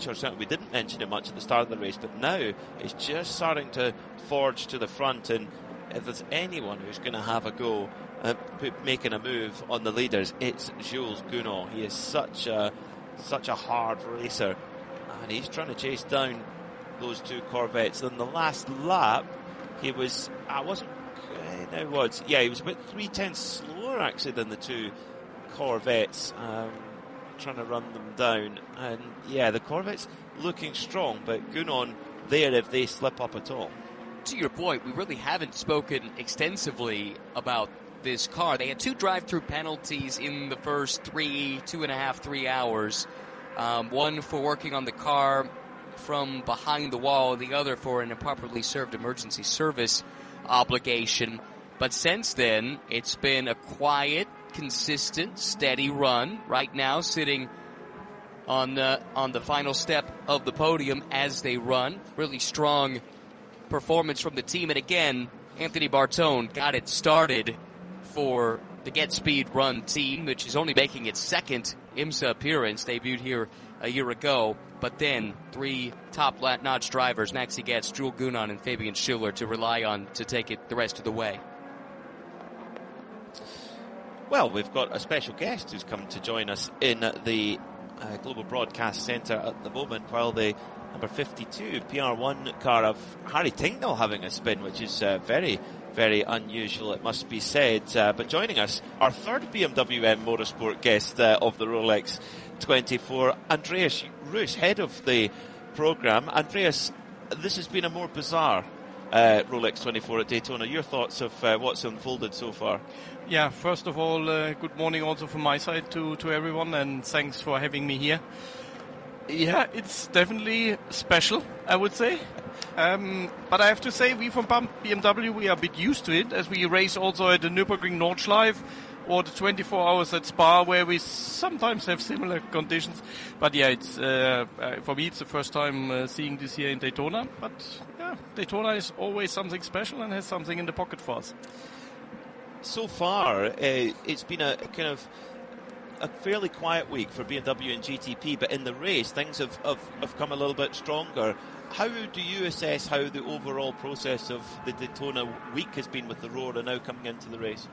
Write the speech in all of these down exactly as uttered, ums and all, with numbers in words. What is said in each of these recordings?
much, or certainly we didn't mention it much at the start of the race, but now it's just starting to forge to the front, and if there's anyone who's going to have a go at making a move on the leaders, it's Jules Gounod. He is such a such a hard racer, and he's trying to chase down those two Corvettes. In the last lap, he was, I wasn't, no was, yeah, he was about three tenths slower actually than the two Corvettes, um, trying to run them down. And yeah, the Corvettes looking strong, but Gounod there if they slip up at all. To your point, we really haven't spoken extensively about this car. They had two drive-through penalties in the first three, two and a half, three hours. Um, one for working on the car from behind the wall, the other for an improperly served emergency service obligation. But since then, it's been a quiet, consistent, steady run. Right now, sitting on the, on the final step of the podium as they run. Really strong performance from the team. And again, Anthony Bartone got it started for the Get Speed Run team, which is only making its second IMSA appearance, debuted here a year ago. But then three top-notch drivers, Maxi Getz, Jules Gounod, and Fabian Schiller, to rely on to take it the rest of the way. Well, we've got a special guest who's come to join us in the uh, Global Broadcast Centre at the moment, while the number fifty-two P R one car of Harry Tincknell having a spin, which is uh, very, very unusual, it must be said. Uh, but joining us, our third B M W M Motorsport guest uh, of the Rolex twenty-four, Andreas Roos, head of the programme. Andreas, this has been a more bizarre uh, Rolex twenty-four at Daytona. Your thoughts of uh, what's unfolded so far? Yeah, first of all, uh, good morning also from my side to, to everyone, and thanks for having me here. Yeah, it's definitely special, I would say. Um, but I have to say, we from B M W, we are a bit used to it, as we race also at the Nürburgring Nordschleife or the twenty-four hours at Spa, where we sometimes have similar conditions. But yeah, it's uh, uh, for me, it's the first time uh, seeing this here in Daytona. But yeah, Daytona is always something special and has something in the pocket for us. So far, uh, it's been a kind of a fairly quiet week for B M W and G T P, but in the race, things have, have, have come a little bit stronger. How do you assess how the overall process of the Daytona week has been with the Aurora now coming into the race?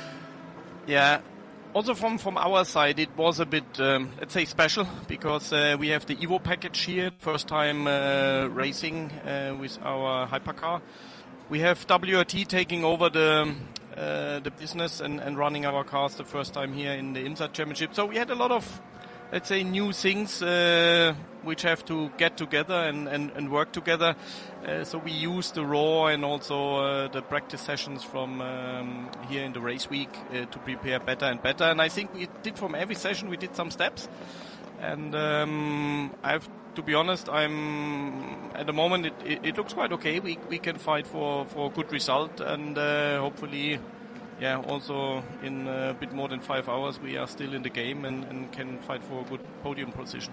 Yeah, also from, from our side, it was a bit, um, let's say, special, because uh, we have the Evo package here, first time uh, racing uh, with our hypercar. We have W R T taking over the uh, the business and, and running our cars the first time here in the IMSA Championship. So we had a lot of, let's say, new things uh, which have to get together and, and, and work together. Uh, so we used the raw and also uh, the practice sessions from um, here in the race week uh, to prepare better and better. And I think we did from every session, we did some steps. And um, I have to be honest, I'm at the moment it, it, it looks quite okay. We we can fight for, for a good result, and uh, hopefully, yeah, also in a bit more than five hours we are still in the game and, and can fight for a good podium position.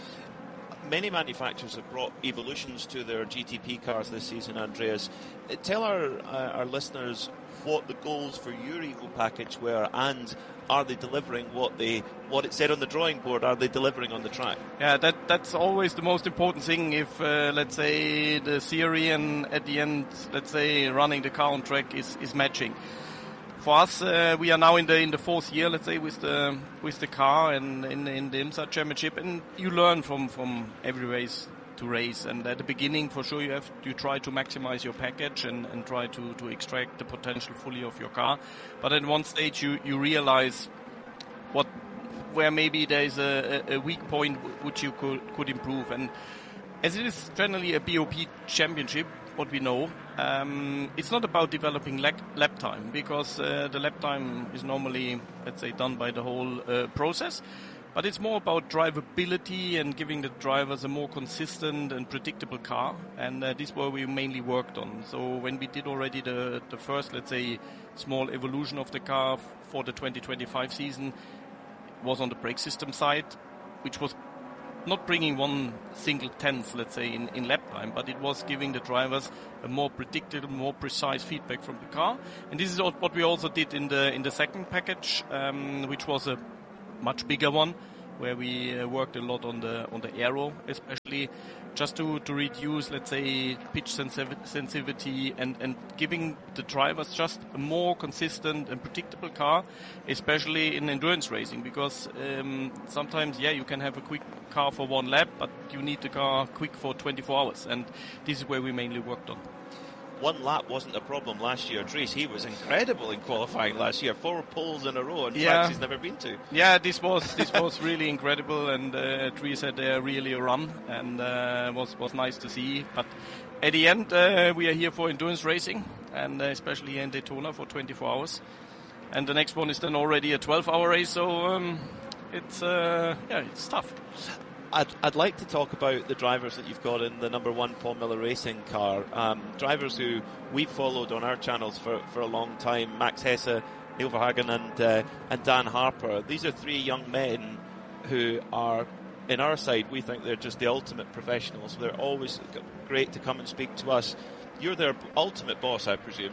Many manufacturers have brought evolutions to their G T P cars this season, Andreas. Tell our uh, our listeners what the goals for your Evo package were, and are they delivering what they what it said on the drawing board? Are they delivering on the track? Yeah, that that's always the most important thing. If uh, let's say the theory and at the end, let's say running the car on track is, is matching. For us, uh, we are now in the in the fourth year, let's say, with the with the car and in in the IMSA Championship, and you learn from from every race to race. And at the beginning, for sure, you have you try to maximize your package and, and try to, to extract the potential fully of your car. But at one stage, you, you realize what where maybe there is a, a weak point which you could could improve. And as it is generally a B O P championship, what we know, um, it's not about developing lap, lap time, because uh, the lap time is normally, let's say, done by the whole uh, process. But it's more about drivability and giving the drivers a more consistent and predictable car. And uh, this is what we mainly worked on. So when we did already the, the first, let's say, small evolution of the car f- for the twenty twenty-five season, it was on the brake system side, which was not bringing one single tenth, let's say, in, in lap time, but it was giving the drivers a more predictable, more precise feedback from the car. And this is what we also did in the in the second package, um, which was a much bigger one, where we uh, worked a lot on the on the aero, especially just to, to reduce, let's say, pitch sensiv- sensitivity and, and giving the drivers just a more consistent and predictable car, especially in endurance racing, because um, sometimes, yeah, you can have a quick car for one lap, but you need the car quick for twenty-four hours, and this is where we mainly worked on. One lap wasn't a problem last year. Dries, he was incredible in qualifying last year. Four poles in a row on yeah. tracks he's never been to. Yeah, this was this was really incredible, and uh, Dries had uh, really a run, and uh, was was nice to see. But at the end, uh, we are here for endurance racing, and uh, especially in Daytona for twenty-four hours. And the next one is then already a twelve-hour race, so um, it's uh, yeah, it's tough. I'd, I'd like to talk about the drivers that you've got in the number one Paul Miller Racing car. Um, drivers who we've followed on our channels for, for a long time. Max Hesse, Neil Verhagen and, uh, and Dan Harper. These are three young men who are, in our side, we think they're just the ultimate professionals. They're always great to come and speak to us. You're their ultimate boss, I presume.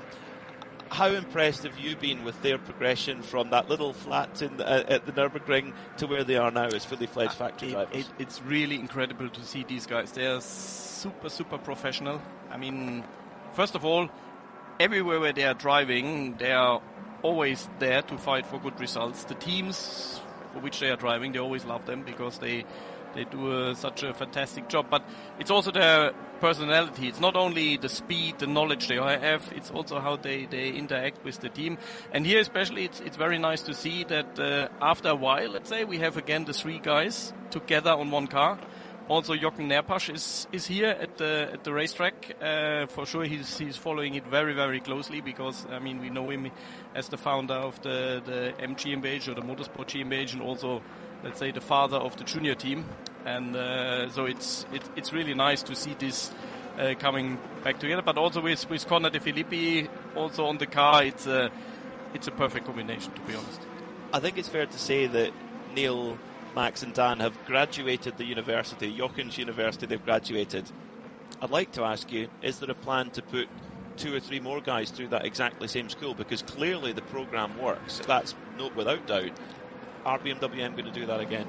How impressed have you been with their progression from that little flat in the, uh, at the Nürburgring to where they are now as fully fledged factory it, drivers? It, it's really incredible to see these guys. They are super, super professional. I mean, first of all, everywhere where they are driving, they are always there to fight for good results. The teams for which they are driving, they always love them because they they do uh, such a fantastic job. But it's also their personality. It's not only the speed, the knowledge they have, it's also how they, they interact with the team. And here especially, it's it's very nice to see that uh, after a while, let's say, we have again the three guys together on one car. Also, Jochen Nerpasch is, is here at the at the racetrack. Uh, for sure, he's he's following it very, very closely because, I mean, we know him as the founder of the, the M GmbH or the Motorsport GmbH, and also, let's say, the father of the junior team. And uh, so it's it, it's really nice to see this uh, coming back together. But also with with Conor De Filippi also on the car, it's a it's a perfect combination, to be honest. I think it's fair to say that Neil, Max and Dan have graduated the university, Jochen's university they've graduated. I'd like to ask you, is there a plan to put two or three more guys through that exactly same school? Because clearly the programme works. That's no, without doubt. Are B M W M going to do that again?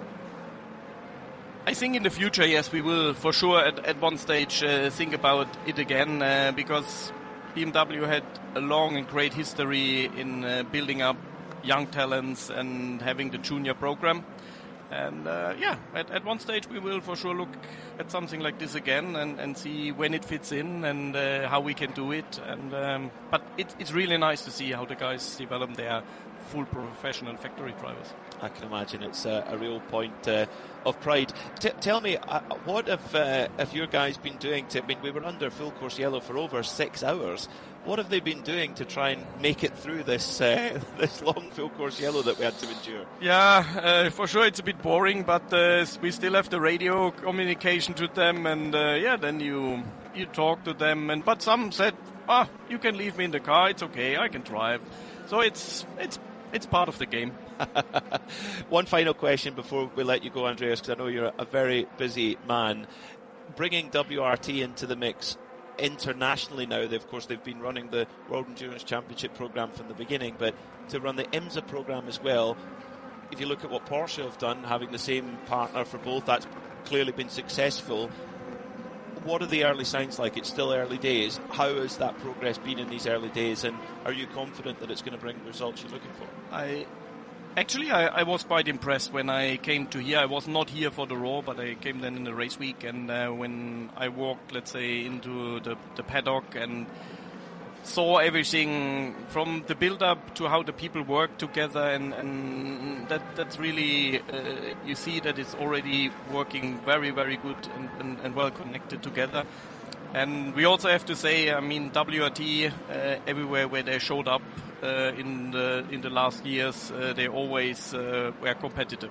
I think in the future, yes, we will for sure at, at one stage uh, think about it again uh, because B M W had a long and great history in uh, building up young talents and having the junior program. And uh, yeah, at, at one stage we will for sure look at something like this again and, and see when it fits in and uh, how we can do it. And um, but it, it's really nice to see how the guys develop their full professional factory drivers. I can imagine it's a, a real point uh, of pride. T- tell me, uh, what have, uh, have your guys been doing to, I mean, we were under full course yellow for over six hours. What have they been doing to try and make it through this uh, this long full course yellow that we had to endure? Yeah, uh, for sure it's a bit boring, but uh, we still have the radio communication to them, and uh, yeah, then you you talk to them. And but some said, ah, you can leave me in the car, it's okay, I can drive. So it's it's it's part of the game. One final question before we let you go, Andreas, because I know you're a very busy man. Bringing W R T into the mix internationally now, they, of course, they've been running the World Endurance Championship program from the beginning, but to run the IMSA program as well, if you look at what Porsche have done, having the same partner for both, that's clearly been successful. What are the early signs like? It's still early days. How has that progress been in these early days, and are you confident that it's going to bring the results you're looking for? I Actually, I, I was quite impressed when I came to here. I was not here for the Raw, but I came then in the race week, and uh, when I walked, let's say, into the, the paddock and saw everything from the build-up to how the people work together, and, and that that's really, uh, you see that it's already working very, very good and, and, and well connected together. And we also have to say, I mean, W R T, uh, everywhere where they showed up uh, in the in the last years, uh, they always uh, were competitive.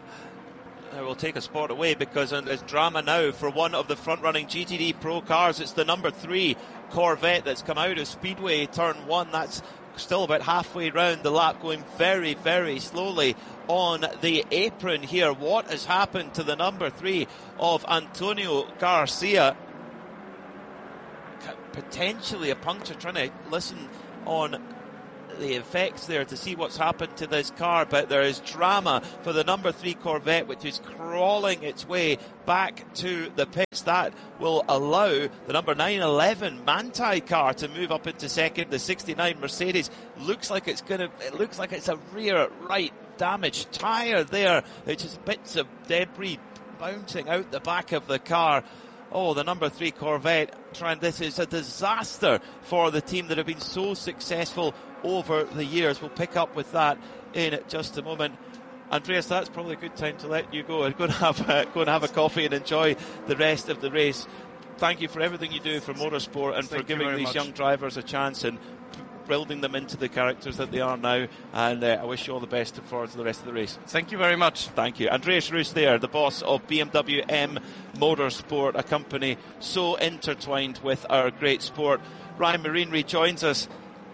I will take a spot away because there's drama now for one of the front-running G T D Pro cars. It's the number three Corvette that's come out of Speedway turn one. That's still about halfway round the lap, going very, very slowly on the apron here. What has happened to the number three of Antonio Garcia? Potentially a puncture. Trying to listen on the effects there to see what's happened to this car, but there is drama for the number three Corvette, which is crawling its way back to the pits. That will allow the number nine eleven Manthey car to move up into second. The sixty-nine Mercedes looks like it's going to, it looks like it's a rear right damaged tyre there. It's just bits of debris bouncing out the back of the car. Oh, the number three Corvette trying. This is a disaster for the team that have been so successful over the years. We'll pick up with that in just a moment. Andreas, that's probably a good time to let you go and go and have a, go and have a coffee and enjoy the rest of the race. Thank you for everything you do for motorsport and Thank for giving these much. young drivers a chance and building them into the characters that they are now. And uh, I wish you all the best. Look forward to the rest of the race. Thank you very much. Thank you. Andreas Roos there, the boss of B M W M Motorsport, a company so intertwined with our great sport. Ryan Marine rejoins us.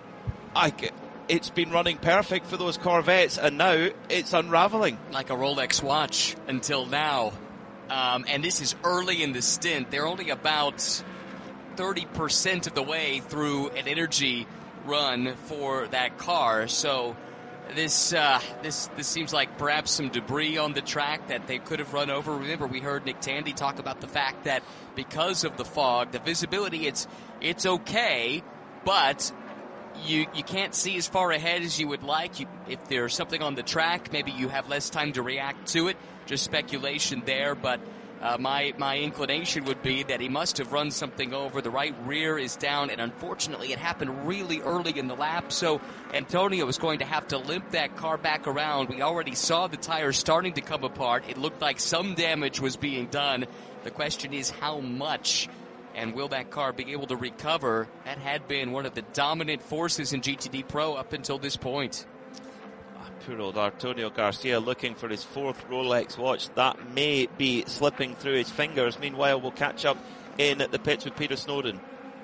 I, it's been running perfect for those Corvettes, and now it's unravelling. Like a Rolex watch until now. Um, and this is early in the stint. They're only about thirty percent of the way through an energy run for that car. So this uh, this this seems like perhaps some debris on the track that they could have run over. Remember, we heard Nick Tandy talk about the fact that because of the fog, the visibility, it's it's okay, but you you can't see as far ahead as you would like. You, if there's something on the track, maybe you have less time to react to it. Just speculation there, but Uh, my my inclination would be that he must have run something over. The right rear is down, and unfortunately it happened really early in the lap, so Antonio was going to have to limp that car back around. We already saw the tires starting to come apart. It looked like some damage was being done. The question is how much, and will that car be able to recover? That had been one of the dominant forces in G T D Pro up until this point. Poor old Antonio Garcia looking for his fourth Rolex watch. That may be slipping through his fingers. Meanwhile, we'll catch up in the pits with Peter Snowden.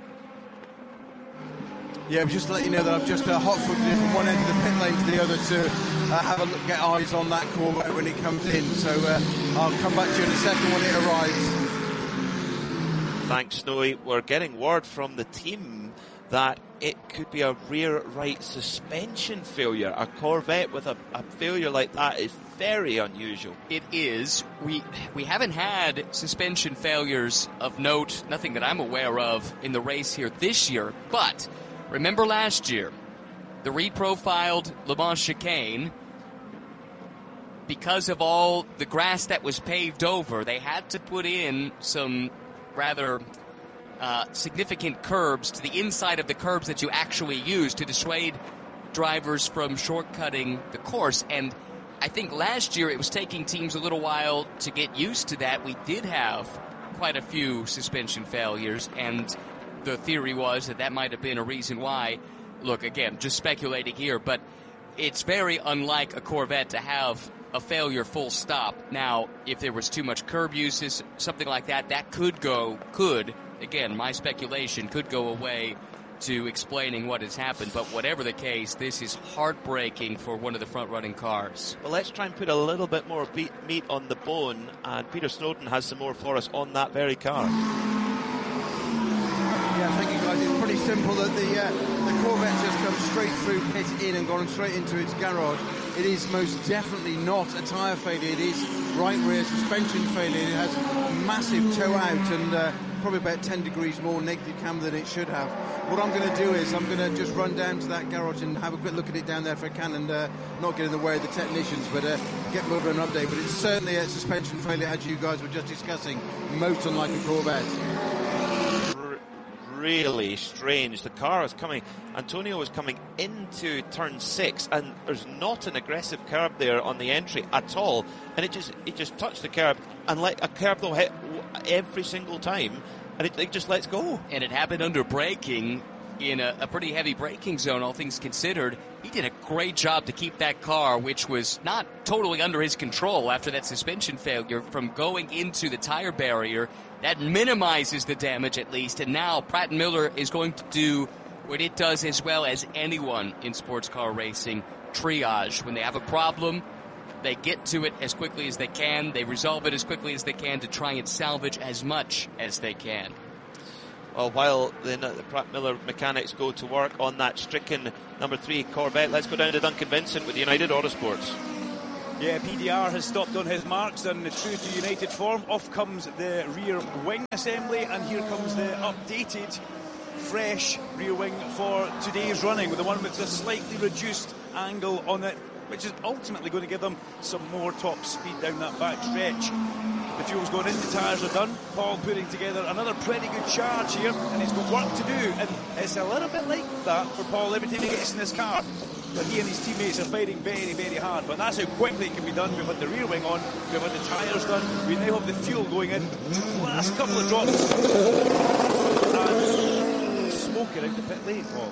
Yeah, just to let you know that I've just uh, hot-footed it from one end of the pit lane to the other to uh, have a look, get eyes on that Corvette when it comes in. So uh, I'll come back to you in a second when it arrives. Thanks, Snowy. We're getting word from the team that it could be a rear right suspension failure. A Corvette with a, a failure like that is very unusual. It is. We we haven't had suspension failures of note, nothing that I'm aware of in the race here this year. But remember last year, the reprofiled Le Mans chicane, because of all the grass that was paved over, they had to put in some rather Uh, significant curbs to the inside of the curbs that you actually use to dissuade drivers from shortcutting the course. And I think last year it was taking teams a little while to get used to that. We did have quite a few suspension failures, and the theory was that that might have been a reason why. Look, again, just speculating here, but it's very unlike a Corvette to have a failure full stop. Now, if there was too much curb uses, something like that, that could go, could Again, my speculation could go away to explaining what has happened, but whatever the case, this is heartbreaking for one of the front-running cars. Well, let's try and put a little bit more beat, meat on the bone, and Peter Snowden has some more for us on that very car. Yeah, thank you guys. It's pretty simple that the uh, the Corvette just comes straight through pit in and gone straight into its garage. It is most definitely not a tyre failure. It is right rear suspension failure. It has massive toe out and uh, probably about ten degrees more negative cam than it should have. What I'm going to do is I'm going to just run down to that garage and have a quick look at it down there if I can, and uh, not get in the way of the technicians, but uh, get more of an update. But it's certainly a suspension failure, as you guys were just discussing, most unlike a Corvette. Really strange. The car is coming, Antonio is coming into turn six, and there's not an aggressive curb there on the entry at all, and it just it just touched the curb, and like a curb they'll hit every single time, and it, it just lets go. And it happened under braking in a, a pretty heavy braking zone, all things considered. He did a great job to keep that car, which was not totally under his control after that suspension failure, from going into the tire barrier. That minimizes the damage at least, and now Pratt and Miller is going to do what it does as well as anyone in sports car racing: triage. When they have a problem, they get to it as quickly as they can, they resolve it as quickly as they can to try and salvage as much as they can. Well, while the, the Pratt Miller mechanics go to work on that stricken number three Corvette, let's go down to Duncan Vincent with United Autosports. Yeah, P D R has stopped on his marks, and true to United form, off comes the rear wing assembly, and here comes the updated, fresh rear wing for today's running, with the one with the slightly reduced angle on it, which is ultimately going to give them some more top speed down that back stretch. The fuel's going in, the tyres are done. Paul putting together another pretty good charge here, and he's got work to do, and it's a little bit like that for Paul every time he gets in this car. But he and his teammates are fighting very, very hard, but that's how quickly it can be done. We've had the rear wing on, we've had the tyres done, we now have the fuel going in. Last couple of drops, and smoking out the pit lane, Paul.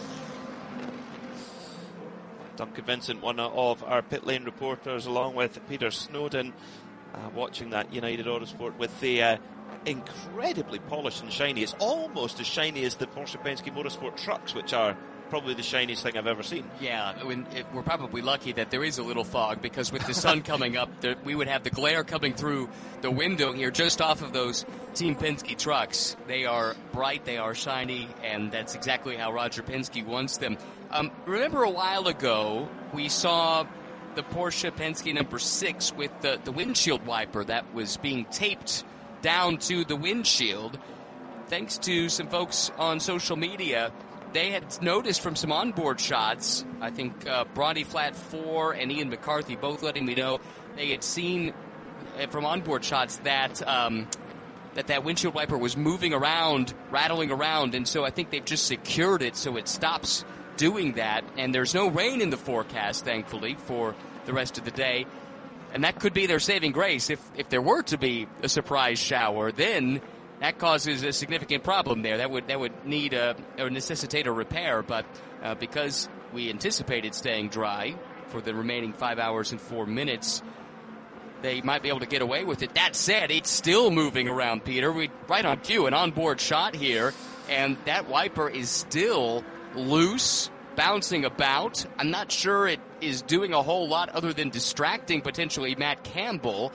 Duncan Vincent, one of our pit lane reporters, along with Peter Snowden, uh, watching that United Autosport with the uh, incredibly polished and shiny. It's almost as shiny as the Porsche Penske Motorsport trucks, which are probably the shiniest thing I've ever seen. Yeah, I mean, it, we're probably lucky that there is a little fog, because with the sun coming up, there, we would have the glare coming through the window here just off of those Team Penske trucks. They are bright, they are shiny, and that's exactly how Roger Penske wants them. Um, remember a while ago, we saw the Porsche Penske number six with the, the windshield wiper that was being taped down to the windshield. Thanks to some folks on social media, they had noticed from some onboard shots, I think uh, Bronny Flat four and Ian McCarthy both letting me know they had seen uh, from onboard shots that um, that that windshield wiper was moving around, rattling around, and so I think they've just secured it so it stops doing that. And there's no rain in the forecast, thankfully, for the rest of the day. And that could be their saving grace. If, if there were to be a surprise shower, then that causes a significant problem there. That would that would need a or necessitate a repair. But uh, because we anticipated staying dry for the remaining five hours and four minutes, they might be able to get away with it. That said, it's still moving around, Peter. We right on cue, an onboard shot here, and that wiper is still loose, bouncing about. I'm not sure it is doing a whole lot other than distracting potentially Matt Campbell,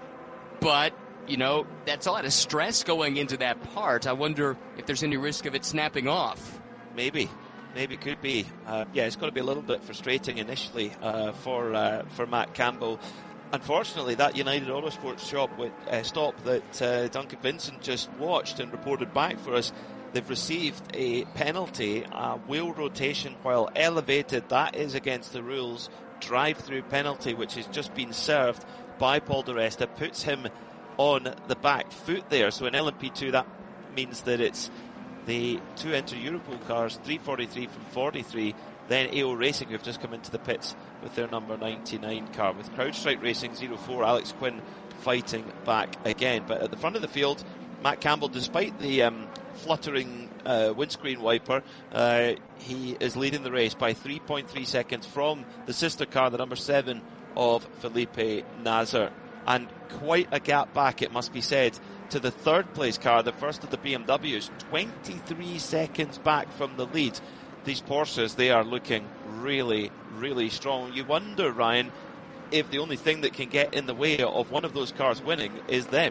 but you know, that's a lot of stress going into that part. I wonder if there's any risk of it snapping off. Maybe. Maybe could be. Uh, yeah, it's going to be a little bit frustrating initially uh, for uh, for Matt Campbell. Unfortunately, that United Autosports shop with, uh, stop that uh, Duncan Vincent just watched and reported back for us, they've received a penalty, a wheel rotation while elevated. That is against the rules. Drive-through penalty, which has just been served by Paul di Resta, puts him on the back foot there. So in L M P two, that means that it's the two Enter Europol cars, three forty-three from forty-three, then A O Racing, who've just come into the pits with their number ninety-nine car, with CrowdStrike Racing zero four, Alex Quinn fighting back again. But at the front of the field, Matt Campbell, despite the um, fluttering uh, windscreen wiper, uh, he is leading the race by three point three seconds from the sister car, the number seven of Felipe Nasr. And quite a gap back, it must be said, to the third place car, the first of the B M Ws, twenty-three seconds back from the lead. These Porsches, they are looking really, really strong. You wonder, Ryan, if the only thing that can get in the way of one of those cars winning is them.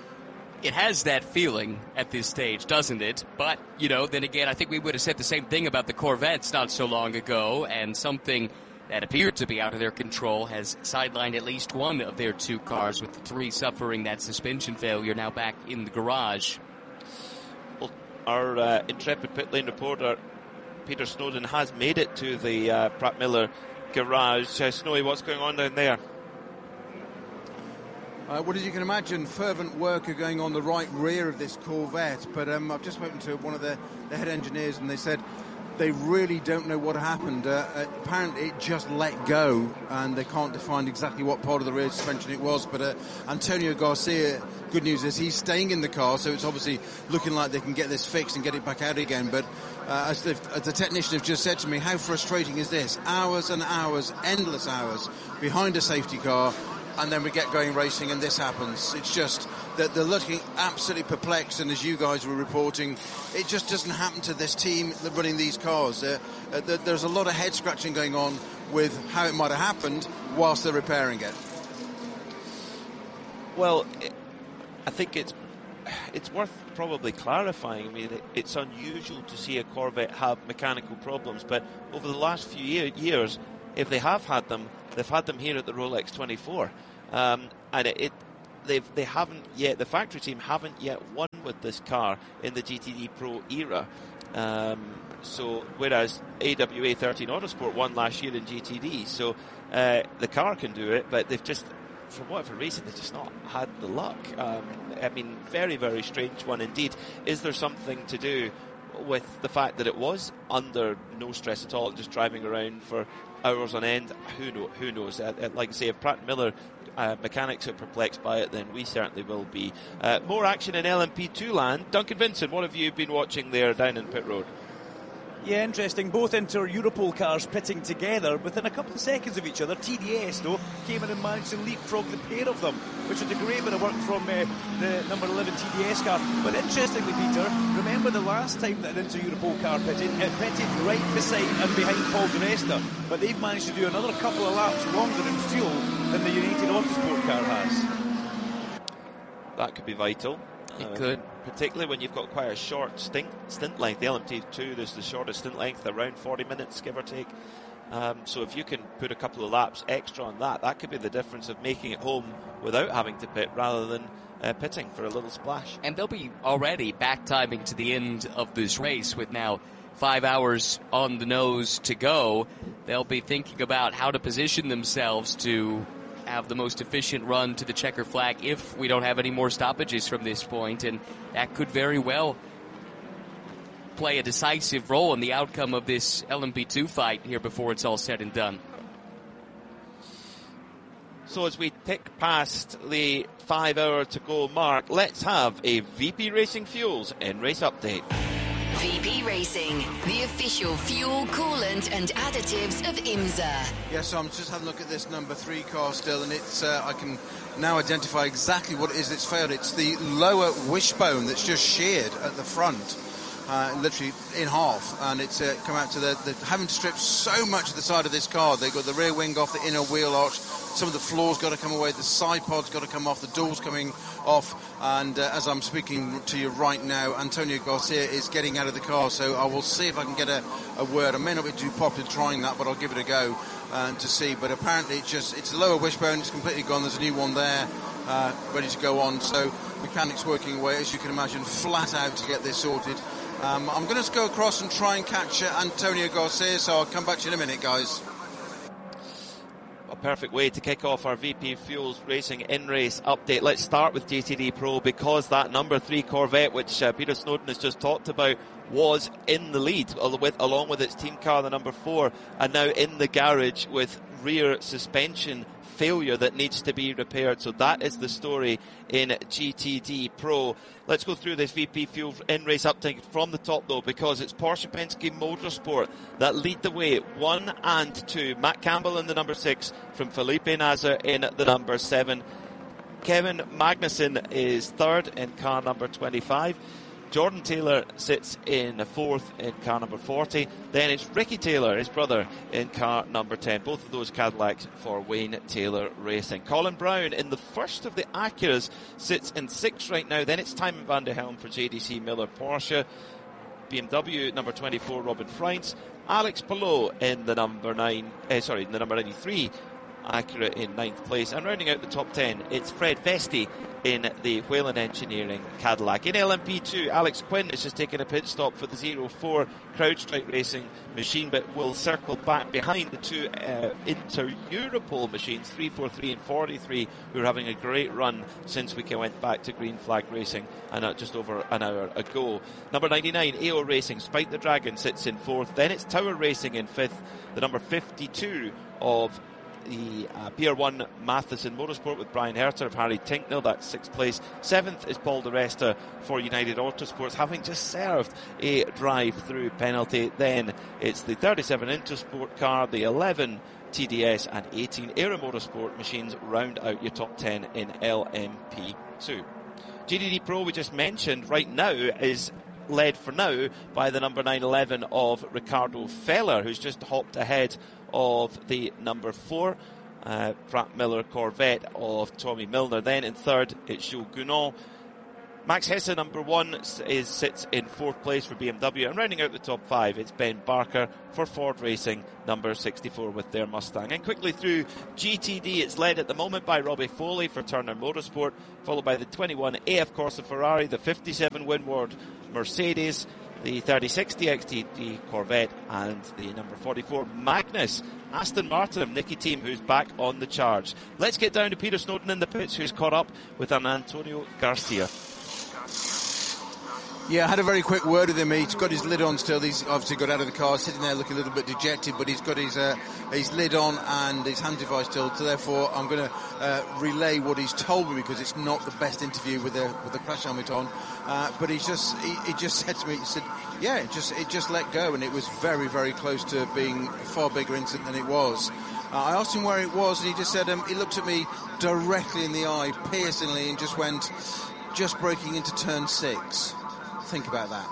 It has that feeling at this stage, doesn't it? But, you know, then again, I think we would have said the same thing about the Corvettes not so long ago, and something that appeared to be out of their control has sidelined at least one of their two cars, with the three suffering that suspension failure now back in the garage. Well, our uh, intrepid pit lane reporter, Peter Snowden, has made it to the uh, Pratt Miller garage. Uh, Snowy, what's going on down there? Uh, well, as you can imagine, fervent work are going on the right rear of this Corvette, but um, I've just spoken to one of the, the head engineers, and they said they really don't know what happened. Uh, uh, apparently it just let go, and they can't define exactly what part of the rear suspension it was, but uh, Antonio Garcia, good news is he's staying in the car, so it's obviously looking like they can get this fixed and get it back out again. But uh, as, the, as the technician has just said to me, how frustrating is this? Hours and hours, endless hours behind a safety car, and then we get going racing and this happens. It's just that they're looking absolutely perplexed, and as you guys were reporting, it just doesn't happen to this team that running these cars. Uh, uh, there's a lot of head scratching going on with how it might have happened whilst they're repairing it. Well, it, I think it's it's worth probably clarifying. I mean, it, it's unusual to see a Corvette have mechanical problems, but over the last few year, years, if they have had them, they've had them here at the Rolex twenty-four, um, and it, it they've they haven't yet. The factory team haven't yet won with this car in the G T D Pro era. Um, so whereas A W A thirteen Autosport won last year in G T D, so uh, the car can do it, but they've just, for whatever reason, they've just not had the luck. Um, I mean, very, very strange one indeed. Is there something to do with the fact that it was under no stress at all, just driving around for hours on end? Who know, Who knows? Uh, uh, like I say, if Pratt Miller uh, mechanics are perplexed by it, then we certainly will be. Uh, more action in L M P two land. Duncan Vincent, what have you been watching there down in pit road? Yeah, interesting. Both Inter-Europol cars pitting together within a couple of seconds of each other. T D S, though, came in and managed to leapfrog the pair of them, which was a great bit of work from uh, the number eleven T D S car. But interestingly, Peter, remember the last time that an Inter-Europol car pitted, it pitted right beside and behind Paul di Resta. But they've managed to do another couple of laps longer in fuel than the United Autosport car has. That could be vital. It uh, could. Particularly when you've got quite a short stint, stint length. The L M P two, there's the shortest stint length, around forty minutes, give or take. Um, so if you can put a couple of laps extra on that, that could be the difference of making it home without having to pit rather than uh, pitting for a little splash. And they'll be already back timing to the end of this race with now five hours on the nose to go. They'll be thinking about how to position themselves to have the most efficient run to the checker flag if we don't have any more stoppages from this point, and that could very well play a decisive role in the outcome of this L M P two fight here before it's all said and done. So as we tick past the five hour to go mark, let's have a V P Racing Fuels in-race update. V P Racing, the official fuel, coolant and additives of IMSA. Yeah, so I'm just having a look at this number three car still, and it's uh, I can now identify exactly what it is that's failed. It's the lower wishbone that's just sheared at the front, uh, literally in half, and it's uh, come out to the, the having to strip so much of the side of this car. They've got the rear wing off, the inner wheel arch, some of the floor's got to come away, the side pod's got to come off, the door's coming off, and uh, as I'm speaking to you right now, Antonio Garcia is getting out of the car, so I will see if I can get a, a word. I may not be too popular trying that, but I'll give it a go uh, to see. But apparently it's just, it's the lower wishbone, it's completely gone, there's a new one there, uh, ready to go on, so mechanics working away, as you can imagine, flat out to get this sorted. Um, I'm going to go across and try and catch uh, Antonio Garcia, so I'll come back to you in a minute, guys. A perfect way to kick off our V P Fuels Racing in-race update. Let's start with G T D Pro, because that number three Corvette, which uh, Peter Snowden has just talked about, was in the lead with, along with its team car, the number four, and now in the garage with rear suspension failure that needs to be repaired. So that is the story in G T D Pro. Let's go through this V P Fuel in-race update from the top, though, because it's Porsche Penske Motorsport that lead the way, one and two. Matt Campbell in the number six, from Felipe Nasr in the number seven. Kevin Magnussen is third in car number twenty-five. Jordan Taylor sits in fourth in car number forty. Then it's Ricky Taylor, his brother, in car number ten. Both of those Cadillacs for Wayne Taylor Racing. Colin Brown in the first of the Acuras sits in sixth right now. Then it's Tymon van der Helm for J D C Miller Porsche. B M W number twenty-four, Robin Freins. Alex Palou in the number nine, eh, sorry, in the number ninety-three. Acura in ninth place, and rounding out the top ten, it's Fred Vesti in the Whelen Engineering Cadillac. In L M P two, Alex Quinn has just taken a pit stop for the zero four CrowdStrike Racing machine, but will circle back behind the two uh, Inter-Europol machines, three forty-three and forty-three, who are having a great run since we went back to Green Flag Racing and uh, just over an hour ago. Number ninety-nine, A O Racing, Spike the Dragon sits in fourth. Then it's Tower Racing in fifth, the number fifty-two of the uh, P R one Matheson Motorsport with Brian Herter of Harry Tinknell, that's sixth place. Seventh is Paul di Resta for United Autosports, having just served a drive-through penalty. Then it's the thirty-seven Intersport car, the eleven T D S and eighteen Aero Motorsport machines round out your top ten in L M P two. G T D Pro, we just mentioned, right now is led for now by the number nine eleven of Ricardo Feller, who's just hopped ahead of the number four uh, Pratt Miller Corvette of Tommy Milner. Then in third it's Jules Gounon. Max Hesse, number one, is sits in fourth place for B M W, and rounding out the top five, it's Ben Barker for Ford Racing, number sixty-four, with their Mustang. And quickly through G T D, it's led at the moment by Robbie Foley for Turner Motorsport, followed by the twenty-one A F Corsa Ferrari, the fifty-seven Winward Mercedes, the thirty sixty X T D Corvette, and the number forty-four Magnus Aston Martin Nicky team, who's back on the charge. Let's get down to Peter Snowden in the pits, who's caught up with an Antonio Garcia. Yeah, I had a very quick word with him. He's got his lid on still. He's obviously got out of the car, sitting there looking a little bit dejected, but he's got his uh, his lid on and his hand device still. So therefore, I'm going to uh, relay what he's told me, because it's not the best interview with the with the crash helmet on. Uh, but he's just he, he just said to me, he said, "Yeah, it just it just let go, and it was very very close to being a far bigger incident than it was." Uh, I asked him where it was, and he just said um, he looked at me directly in the eye, piercingly, and just went, "Just breaking into turn six." Think about that.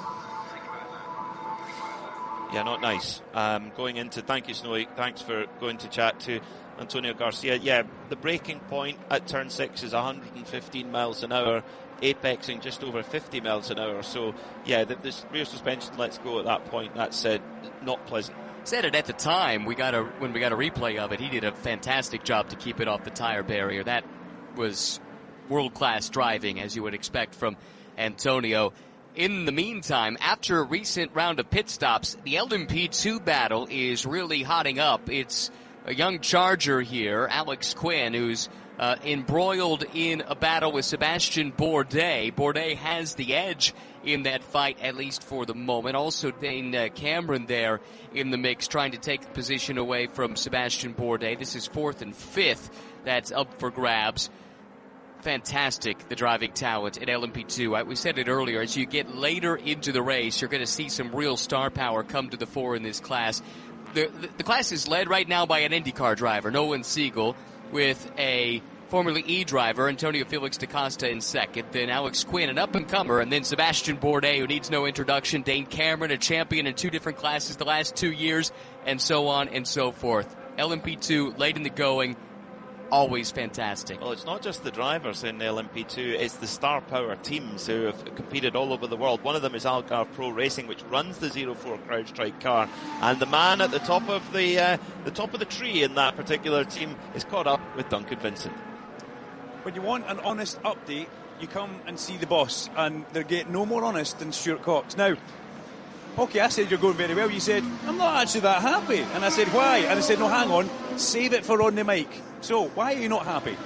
Yeah, not nice. Um, going into, thank you, Snowy. Thanks for going to chat to Antonio Garcia. Yeah, the braking point at turn six is one hundred fifteen miles an hour, apexing just over fifty miles an hour. So, yeah, the, the rear suspension lets go at that point. That's uh, not pleasant. Said it at the time. We got a when we got a replay of it. He did a fantastic job to keep it off the tire barrier. That was world-class driving, as you would expect from Antonio. In the meantime, after a recent round of pit stops, the L M P two battle is really hotting up. It's a young Charger here, Alex Quinn, who's uh, embroiled in a battle with Sebastian Bourdais. Bourdais has the edge in that fight, at least for the moment. Also, Dane uh, Cameron there in the mix, trying to take the position away from Sebastian Bourdais. This is fourth and fifth. That's up for grabs. Fantastic, the driving talent at L M P two. We said it earlier, as you get later into the race, you're going to see some real star power come to the fore in this class. The, the, the class is led right now by an IndyCar driver, Nolan Siegel, with a Formula E driver, Antonio Felix da Costa, in second. Then Alex Quinn, an up-and-comer, and then Sebastian Bourdais, who needs no introduction. Dane Cameron, a champion in two different classes the last two years, and so on and so forth. L M P two, late in the going. Always fantastic. Well, it's not just the drivers in L M P two, it's the star power teams who have competed all over the world. One of them is Algarve Pro Racing, which runs the zero four CrowdStrike car, and the man at the top of the uh, the top of the tree in that particular team is caught up with Duncan Vincent. When you want an honest update, you come and see the boss, and they get no more honest than Stuart Cox. Now, okay, I said you're going very well. You said, I'm not actually that happy. And I said, why? And I said, no, hang on, save it for on the mic. So, why are you not happy?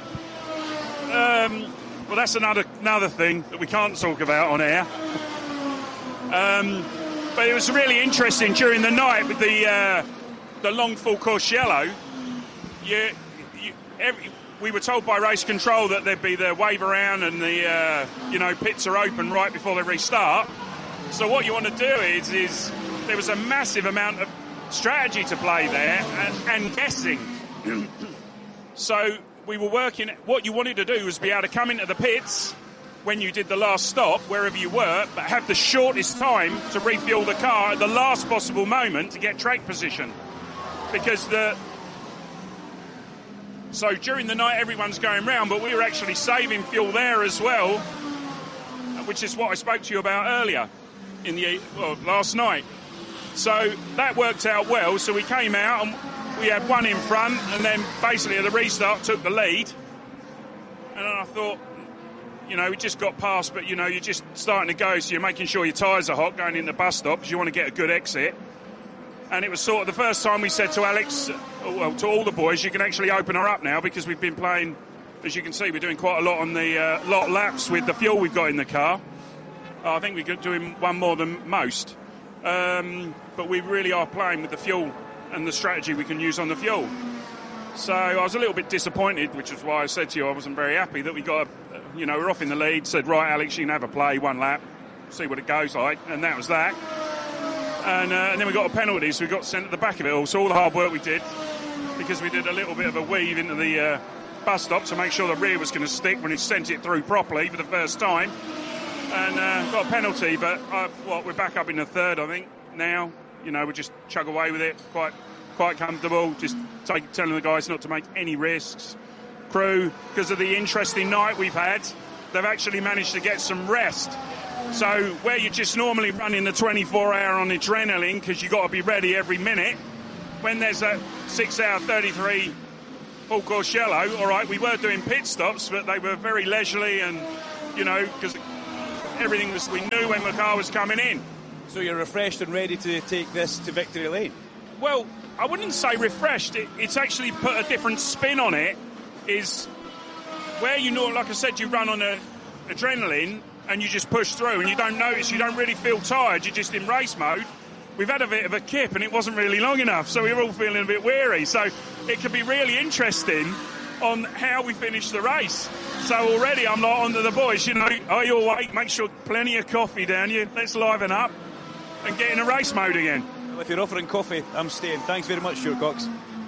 Um, well, that's another another thing that we can't talk about on air. Um, but it was really interesting during the night with the uh, the long full course yellow. You, you, every, we were told by race control that there'd be the wave around and the uh, you know pits are open right before they restart. So what you want to do is is there was a massive amount of strategy to play there and, and guessing. So we were working, what you wanted to do was be able to come into the pits when you did the last stop, wherever you were, but have the shortest time to refuel the car at the last possible moment to get track position. Because the... So during the night everyone's going round, but we were actually saving fuel there as well, which is what I spoke to you about earlier, in the well, last night. So that worked out well, so we came out and we had one in front, and then basically at the restart took the lead. And I thought, you know, we just got past, but, you know, you're just starting to go, so you're making sure your tyres are hot going in the bus stop because you want to get a good exit. And it was sort of the first time we said to Alex, well, to all the boys, you can actually open her up now because we've been playing, as you can see, we're doing quite a lot on the uh, lot of laps with the fuel we've got in the car. Uh, I think we're doing one more than most. Um, but we really are playing with the fuel and the strategy we can use on the fuel. So I was a little bit disappointed, which is why I said to you I wasn't very happy that we got, a, you know, we're off in the lead, said, right, Alex, you can have a play, one lap, see what it goes like, and that was that. And, uh, and then we got a penalty, so we got sent at the back of it all. So all the hard work we did, because we did a little bit of a weave into the uh, bus stop to make sure the rear was going to stick when it sent it through properly for the first time. And uh, got a penalty, but uh, what, we're back up in the third, I think, now. You know, we just chug away with it, quite quite comfortable, just take, telling the guys not to make any risks. Crew, because of the interesting night we've had, they've actually managed to get some rest. So where you're just normally running the twenty-four hour on adrenaline because you've got to be ready every minute, when there's a six hour thirty-three full course yellow, all right, we were doing pit stops, but they were very leisurely and, you know, because everything was, we knew when the car was coming in. So you're refreshed and ready to take this to victory lane? Well, I wouldn't say refreshed. It, it's actually put a different spin on it. Is where you know, like I said, you run on a adrenaline and you just push through and you don't notice, you don't really feel tired, you're just in race mode. We've had a bit of a kip and it wasn't really long enough, so we were all feeling a bit weary. So it could be really interesting on how we finish the race. So already I'm not onto the boys, you know, are you awake? Make sure plenty of coffee down you. Let's liven up and get in a race mode again. Well, if you're offering coffee, I'm staying. Thanks very much, Stuart Cox.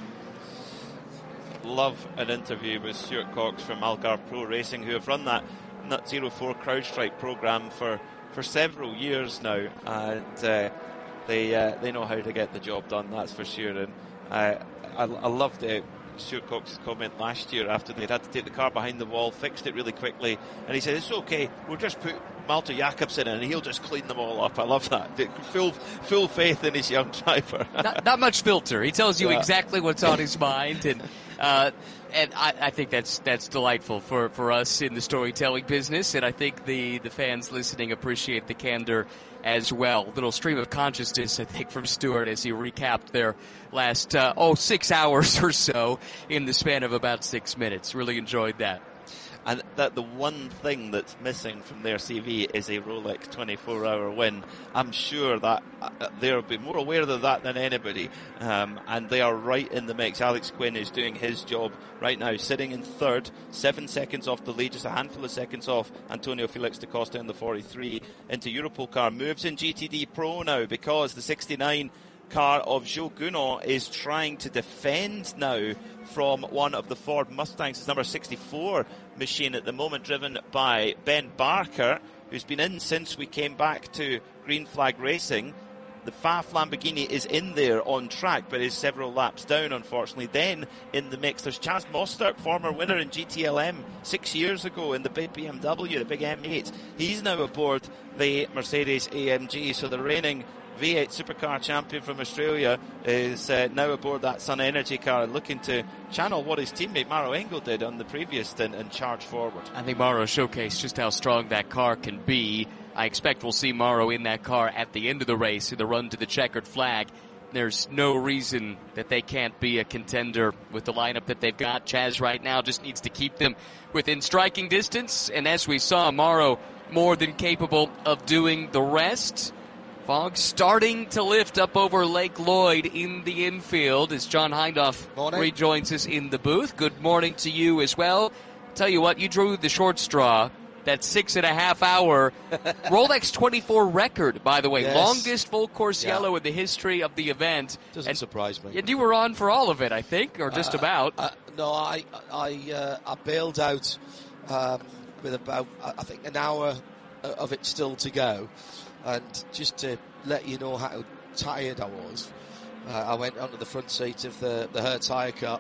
Love an interview with Stuart Cox from Algarve Pro Racing, who have run that Nut Zero four CrowdStrike program for, for several years now, and uh, they uh, they know how to get the job done, that's for sure. And uh, I, I loved it. Stuart Cox's comment last year after they'd had to take the car behind the wall, fixed it really quickly, and he said, it's okay, we'll just put Malte Jakobsen in and he'll just clean them all up. I love that. Full full faith in his young driver. not, not much filter. He tells you yeah. exactly what's on his mind, and uh, and I, I think that's that's delightful for, for us in the storytelling business, and I think the, the fans listening appreciate the candor as well. Little stream of consciousness, I think, from Stuart as he recapped their last, uh, oh, six hours or so in the span of about six minutes. Really enjoyed that. And that the one thing that's missing from their C V is a Rolex twenty-four hour win. I'm sure that uh, they'll be more aware of that than anybody. Um, and they are right in the mix. Alex Quinn is doing his job right now, sitting in third, seven seconds off the lead, just a handful of seconds off Antonio Felix da Costa in the forty-three into Europol car. Moves in G T D Pro now because the sixty-nine car of Joe Gunon is trying to defend now from one of the Ford Mustangs. It's number sixty-four machine at the moment, driven by Ben Barker, who's been in since we came back to Green Flag Racing. The F A F Lamborghini is in there on track, but is several laps down, unfortunately. Then in the mix, there's Chaz Mostert, former winner in G T L M six years ago in the big B M W, the big M eight. He's now aboard the Mercedes A M G, so the reigning V eight Supercar champion from Australia is uh, now aboard that Sun Energy car, looking to channel what his teammate Maro Engel did on the previous stint and charge forward. I think Maro showcased just how strong that car can be. I expect we'll see Maro in that car at the end of the race in the run to the checkered flag. There's no reason that they can't be a contender with the lineup that they've got. Chaz right now just needs to keep them within striking distance, and as we saw, Maro more than capable of doing the rest. Fog starting to lift up over Lake Lloyd in the infield as John Hindhaugh morning. rejoins us in the booth. Good morning to you as well. Tell you what, you drew the short straw. That six and a half hour Rolex twenty-four record, by the way. Yes. Longest full course yeah. yellow in the history of the event. Doesn't and, surprise me. And you were on for all of it, I think, or just uh, about. Uh, no, I I uh, I bailed out um, with about, I think, an hour of it still to go. And just to let you know how tired I was, uh, I went onto the front seat of the, the Hertz Hire Cup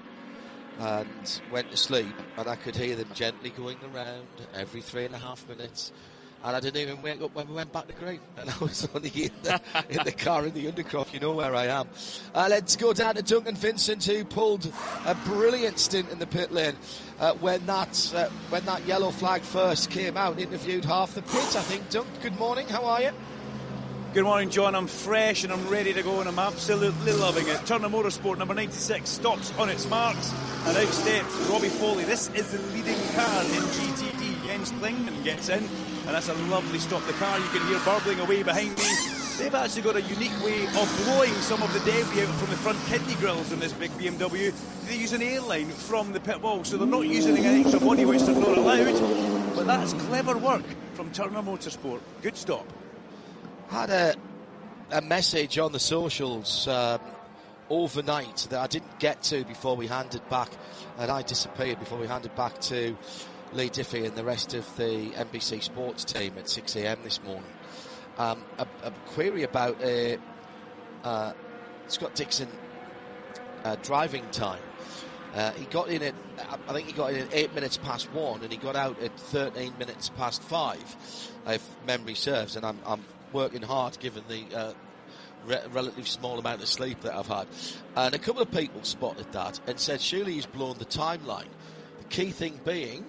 and went to sleep, and I could hear them gently going around every three and a half minutes. And I didn't even wake up when we went back to Green. And I was only in the, in the car in the Undercroft. You know where I am. Uh, let's go down to Duncan Vincent, who pulled a brilliant stint in the pit lane uh, when that uh, when that yellow flag first came out. Interviewed half the pit, I think. Dunk, good morning. How are you? Good morning, John. I'm fresh and I'm ready to go, and I'm absolutely loving it. Turner Motorsport number ninety-six stops on its marks, and out steps Robbie Foley. This is the leading car in G T D. Jens Klingman gets in, and that's a lovely stop. The car you can hear burbling away behind me. They've actually got a unique way of blowing some of the debris out from the front kidney grills in this big B M W. They use an airline from the pit wall, so they're not using an extra body, which they're not allowed. But that's clever work from Turner Motorsport. Good stop. Had a, a message on the socials um, overnight that I didn't get to before we handed back, and I disappeared before we handed back to Lee Diffie and the rest of the N B C Sports team at six a.m. this morning. Um, a, a query about uh, uh, Scott Dixon uh, driving time. Uh, he got in at, I think he got in at eight minutes past one, and he got out at thirteen minutes past five, if memory serves. And I'm, I'm working hard given the uh, re- relatively small amount of sleep that I've had. And a couple of people spotted that and said, surely he's blown the timeline. The key thing being,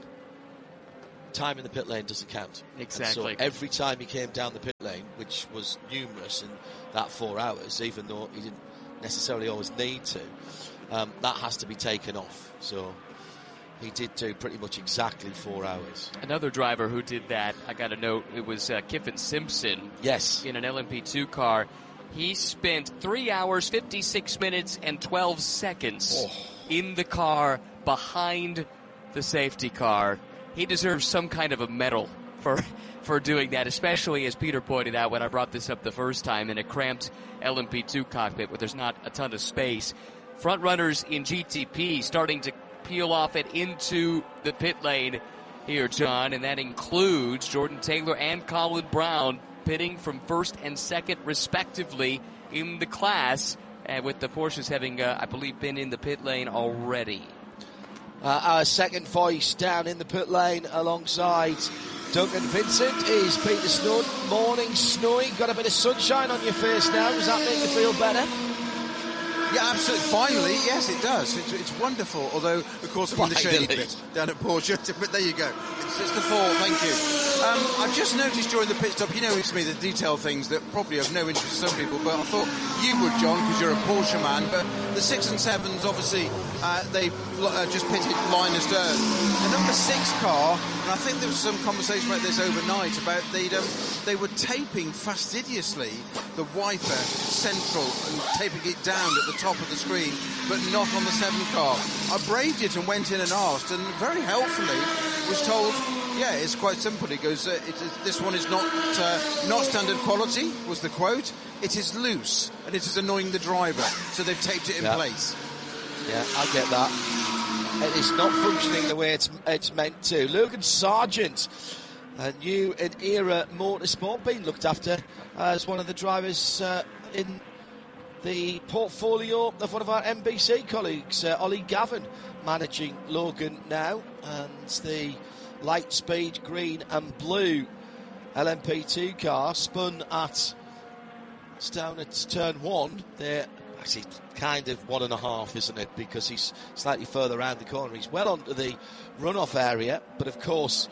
time in the pit lane doesn't count. Exactly. And so every time he came down the pit lane, which was numerous in that four hours, even though he didn't necessarily always need to, um, that has to be taken off. So he did do pretty much exactly four hours. Another driver who did that, I got a note, it was uh, Kiffin Simpson. Yes. In an L M P two car. He spent three hours, fifty-six minutes, and twelve seconds oh. in the car behind the safety car. He deserves some kind of a medal for for doing that, especially, as Peter pointed out when I brought this up the first time, in a cramped L M P two cockpit where there's not a ton of space. Front runners in G T P starting to peel off and into the pit lane here, John, and that includes Jordan Taylor and Colin Brown pitting from first and second respectively in the class, uh, with the Porsches having, uh, I believe, been in the pit lane already. Uh, our second voice down in the pit lane alongside Duncan Vincent is Peter Snowden. Morning, snowy. Got a bit of sunshine on your face now. Does that make you feel better? Yeah, absolutely. Finally, yes, it does. It's, it's wonderful. Although, of course, I'm in the shady bit down at Porsche. But there you go. It's, it's the fall. Thank you. Um, I've just noticed during the pit stop, you know, it's me, the detail things that probably have no interest to some people, but I thought you would, John, because you're a Porsche man. But the six and sevens, obviously, uh, they uh, just pitted line astern. The number six car, and I think there was some conversation about this overnight, about they um, they were taping fastidiously the wiper central and taping it down at the top of the screen, but not on the seven car. I braved it and went in and asked, and very helpfully was told, yeah, it's quite simple. He goes, uh, it is, this one is not uh, not standard quality, was the quote. It is loose, and it is annoying the driver, so they've taped it in yeah. place. Yeah, I get that. It is not functioning the way it's, it's meant to. Logan Sargent, a new and era motorsport, being looked after as one of the drivers uh, in the portfolio of one of our N B C colleagues, uh, Ollie Gavin, managing Logan now, and the light speed green and blue L M P two car spun at, it's down at turn one. They're actually kind of one and a half, isn't it, because he's slightly further around the corner. He's well onto the runoff area, but of course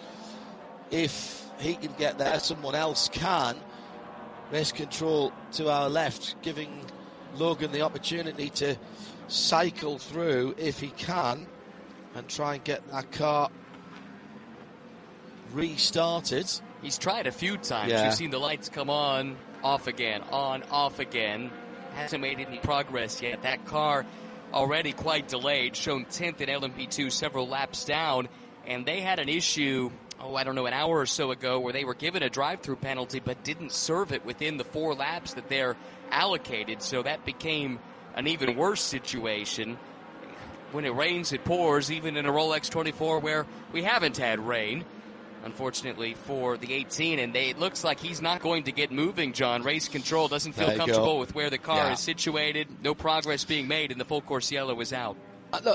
if he can get there, someone else can. Race control to our left, giving Logan the opportunity to cycle through if he can and try and get that car restarted. He's tried a few times. Yeah. You've seen the lights come on, off again, on, off again. Hasn't made any progress yet. That car already quite delayed, shown tenth in L M P two, several laps down, and they had an issue, oh, I don't know, an hour or so ago where they were given a drive-through penalty but didn't serve it within the four laps that they're allocated, so that became an even worse situation. When it rains, it pours, even in a Rolex twenty-four where we haven't had rain, unfortunately, for the eighteen, and they, it looks like he's not going to get moving, John. Race control doesn't feel comfortable go. with where the car yeah. is situated. No progress being made, and the full course yellow is out. Uh, look,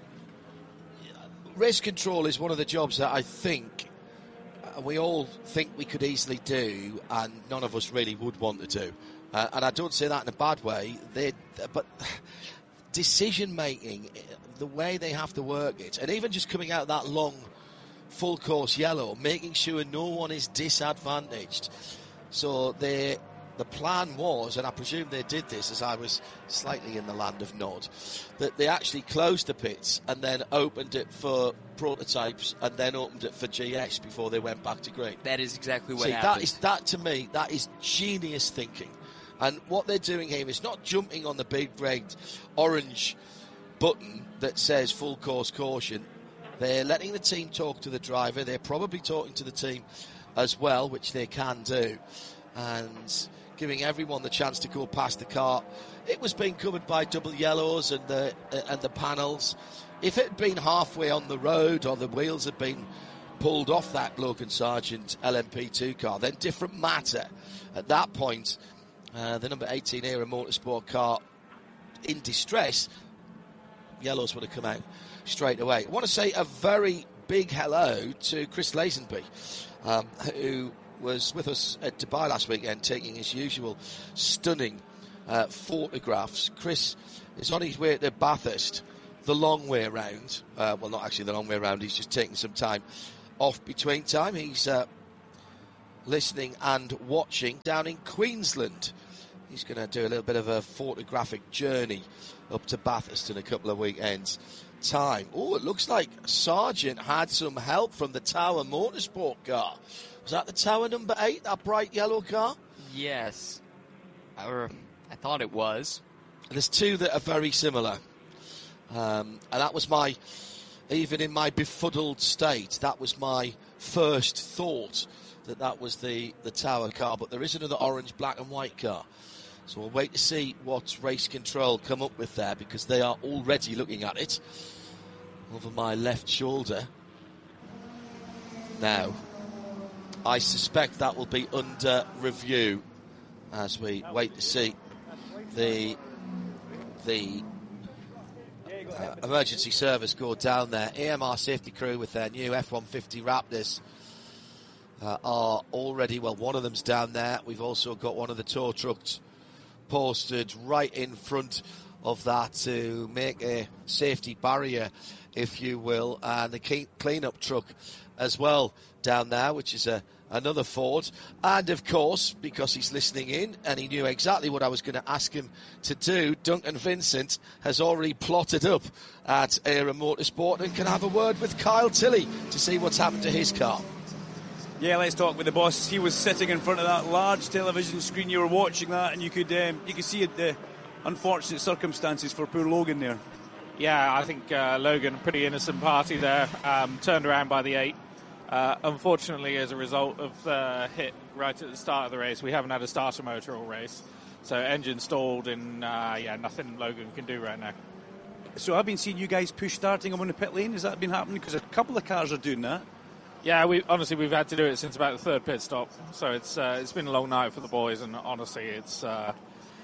race control is one of the jobs that I think uh, we all think we could easily do, and none of us really would want to do. Uh, and I don't say that in a bad way, they, but decision making, the way they have to work it, and even just coming out that long full course yellow, making sure no one is disadvantaged. So they, the plan was, and I presume they did this as I was slightly in the land of nod, that they actually closed the pits and then opened it for prototypes and then opened it for G S before they went back to green. That is exactly what See, happened. That is, that to me, that is genius thinking. And what they're doing here is not jumping on the big red orange button that says full course caution. They're letting the team talk to the driver. They're probably talking to the team as well, which they can do, and giving everyone the chance to go past the car. It was being covered by double yellows and the uh, and the panels. If it had been halfway on the road or the wheels had been pulled off that Logan Sargent L M P two car, then different matter. At that point, uh, the number eighteen era motorsport car in distress, yellows would have come out straight away. I want to say a very big hello to Chris Lazenby, um, who was with us at Dubai last weekend taking his usual stunning uh, photographs. Chris is on his way to Bathurst the long way around. Uh, well, not actually the long way around, he's just taking some time off between time. He's uh, listening and watching down in Queensland. He's going to do a little bit of a photographic journey up to Bathurst in a couple of weekends' time. Oh, it looks like Sargent had some help from the Tower Motorsport car. Was that the Tower number eight, that bright yellow car? Yes. Or I thought it was. There's two that are very similar. Um, and that was my, even in my befuddled state, that was my first thought, that that was the, the Tower car. But there is another orange, black and white car. So we'll wait to see what Race Control come up with there, because they are already looking at it over my left shoulder. Now, I suspect that will be under review as we wait to see the the uh, emergency service go down there. A M R safety crew with their new F one fifty Raptors uh, are already, well, one of them's down there. We've also got one of the tow trucks posted right in front of that to make a safety barrier, if you will, and the clean-up truck as well down there, which is a another Ford. And of course, because he's listening in and he knew exactly what I was going to ask him to do, Duncan Vincent has already plotted up at Era Motorsport and can have a word with Kyle Tilley to see what's happened to his car. Yeah, let's talk with the boss. He was sitting in front of that large television screen. You were watching that, and you could um, you could see the unfortunate circumstances for poor Logan there. Yeah, I think uh, Logan, pretty innocent party there, um, turned around by the eight. Uh, unfortunately, as a result of the hit right at the start of the race, we haven't had a starter motor all race. So engine stalled, and uh, yeah, nothing Logan can do right now. So I've been seeing you guys push starting on the pit lane. Has that been happening? Because a couple of cars are doing that. Yeah, we honestly we've had to do it since about the third pit stop. So it's uh, it's been a long night for the boys, and honestly, it's uh,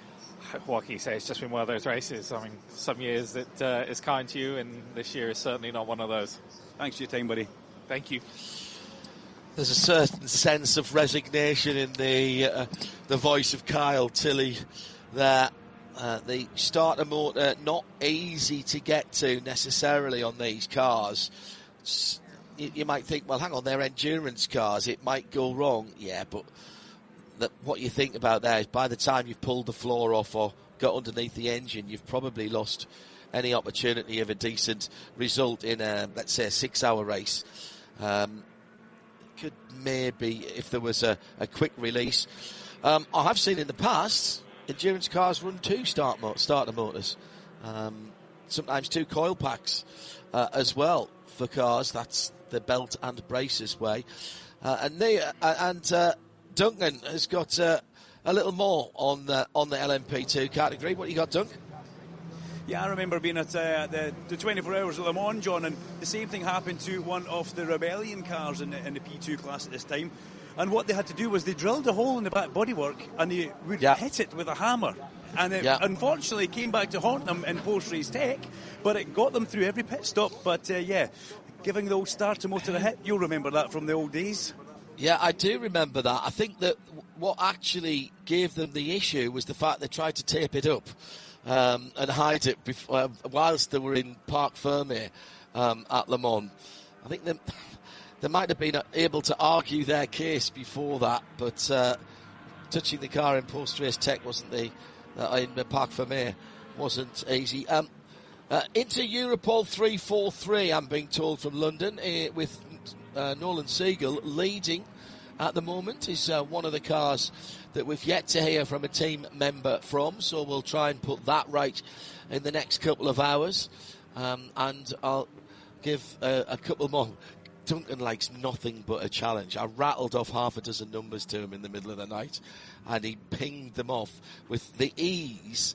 what can you say? It's just been one of those races. I mean, some years it uh, is kind to you, and this year is certainly not one of those. Thanks for your time, buddy. Thank you. There's a certain sense of resignation in the uh, the voice of Kyle Tilley there. Uh, the starter motor, not easy to get to necessarily on these cars. It's, you, you might think, well, hang on, they're endurance cars, it might go wrong. Yeah, but the, what you think about there is by the time you've pulled the floor off or got underneath the engine, you've probably lost any opportunity of a decent result in a, let's say, a six-hour race. Um, could maybe, if there was a, a quick release. Um, I have seen in the past endurance cars run two start mo- starter motors, um, sometimes two coil packs uh, as well for cars. That's the belt and braces way. Uh, and they, uh, and uh, Duncan has got uh, a little more on the on the L M P two category. What you got, Dunk? Yeah, I remember being at uh, the, the twenty-four hours of Le Mans, John, and the same thing happened to one of the Rebellion cars in the, in the P two class at this time. And what they had to do was they drilled a hole in the back bodywork and they would yeah. hit it with a hammer. And it yeah. unfortunately came back to haunt them in post-race tech, but it got them through every pit stop. But uh, yeah, giving the old starter motor a hit, you'll remember that from the old days. Yeah, I do remember that. I think that what actually gave them the issue was the fact they tried to tape it up. Um, and hide it before, uh, whilst they were in Parc Fermé um, at Le Mans. I think they, they might have been able to argue their case before that, but uh, touching the car in post-race tech wasn't the uh, in the Parc Fermé wasn't easy. Um, uh, into Europol three forty-three, I'm being told from London, uh, with uh, Nolan Siegel leading at the moment. Is uh, one of the cars that we've yet to hear from a team member from, so we'll try and put that right in the next couple of hours. Um, and I'll give uh, a couple more. Duncan likes nothing but a challenge. I rattled off half a dozen numbers to him in the middle of the night, and he pinged them off with the ease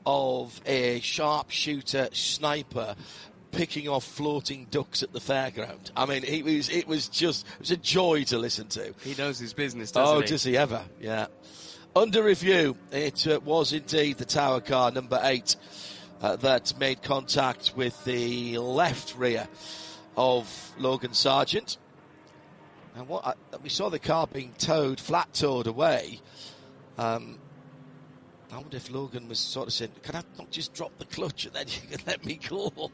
of a sharpshooter sniper picking off floating ducks at the fairground. I mean, it was it was just it was a joy to listen to. He knows his business, doesn't oh, he? Oh, does he ever? Yeah. Under review, it uh, was indeed the Tower car, number eight, uh, that made contact with the left rear of Logan Sargent. And what I, we saw the car being towed, flat towed away. Um, I wonder if Logan was sort of saying, can I not just drop the clutch and then you can let me go?